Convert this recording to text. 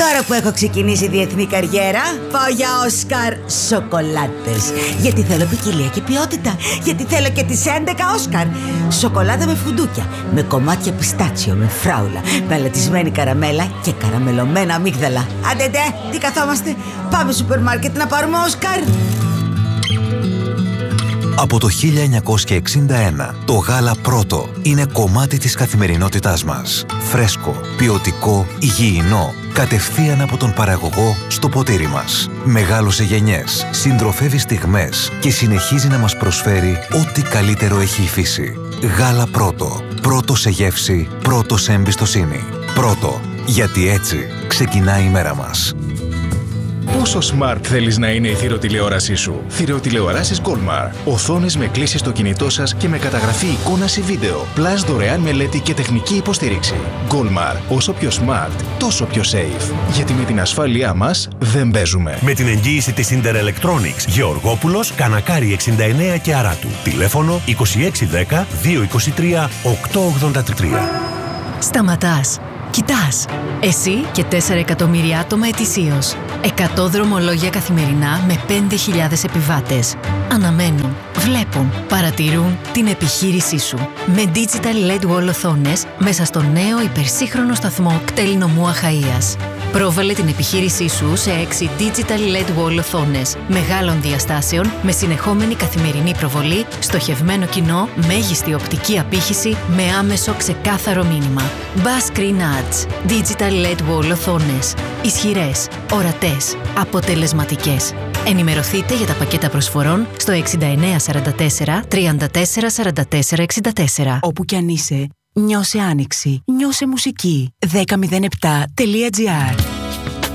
Τώρα που έχω ξεκινήσει διεθνή καριέρα, πάω για Όσκαρ σοκολάτες. Γιατί θέλω ποικιλία και ποιότητα. Γιατί θέλω και τις 11 Όσκαρ. Σοκολάτα με φουντούκια, με κομμάτια πιστάτσιο, με φράουλα, με αλατισμένη καραμέλα και καραμελωμένα αμύγδαλα. Άντε, τι καθόμαστε, πάμε σούπερ μάρκετ να πάρουμε Όσκαρ. Από το 1961, το γάλα Πρώτο είναι κομμάτι της καθημερινότητάς μας. Φρέσκο, ποιοτικό, υγιεινό, κατευθείαν από τον παραγωγό στο ποτήρι μας. Μεγάλωσε γενιές, συντροφεύει στιγμές και συνεχίζει να μας προσφέρει ό,τι καλύτερο έχει η φύση. Γάλα Πρώτο. Πρώτο σε γεύση, πρώτο σε εμπιστοσύνη. Πρώτο, γιατί έτσι ξεκινάει η μέρα μας. Πόσο smart θέλεις να είναι η θηροτηλεόρασή σου? Θηροτηλεοράσεις Goldmar. Οθόνες με κλίση στο κινητό σας και με καταγραφή εικόνας ή βίντεο. Plus δωρεάν μελέτη και τεχνική υποστήριξη. Goldmar. Όσο πιο smart, τόσο πιο safe. Γιατί με την ασφάλειά μας δεν παίζουμε. Με την εγγύηση της Inter Electronics, Γεωργόπουλος, Κανακάρη 69 και Αράτου. Τηλέφωνο 2610 223 883. Σταματάς. Κοιτάς. Εσύ και 4 εκατομμύρια άτομα ετησίως. 100 δρομολόγια καθημερινά με 5.000 επιβάτες. Αναμένουν, βλέπουν, παρατηρούν την επιχείρησή σου. Με Digital LED Wall οθόνες μέσα στο νέο υπερσύγχρονο σταθμό κτέλ νομού Αχαΐας. Πρόβαλε την επιχείρησή σου σε 6 Digital LED Wall οθόνες μεγάλων διαστάσεων με συνεχόμενη καθημερινή προβολή, στοχευμένο κοινό, μέγιστη οπτική απήχηση με άμεσο ξεκάθαρο μήνυμα. Bass Screen Ads. Digital LED Wall οθόνες. Ισχυρές, ορατές, αποτελεσματικές. Ενημερωθείτε για τα πακέτα προσφορών στο 6944 34 44 64. Όπου κι αν είσαι, νιώσε άνοιξη, νιώσε μουσική. 1007.gr